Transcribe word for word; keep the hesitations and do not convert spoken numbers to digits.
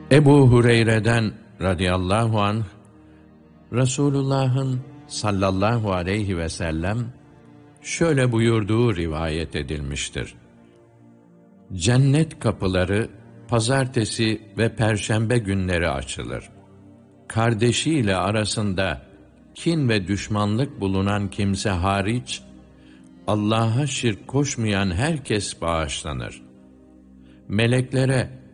Ebu Hureyre'den radıyallahu anh, Resulullah'ın sallallahu aleyhi ve sellem şöyle buyurduğu rivayet edilmiştir. Cennet kapıları pazartesi ve perşembe günleri açılır. Kardeşiyle arasında kin ve düşmanlık bulunan kimse hariç, Allah'a şirk koşmayan herkes bağışlanır. Meleklere